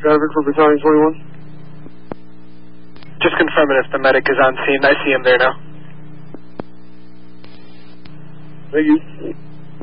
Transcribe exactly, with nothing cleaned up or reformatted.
Traffic for Battalion twenty-one. Just confirming if the medic is on scene. I see him there now. Thank you.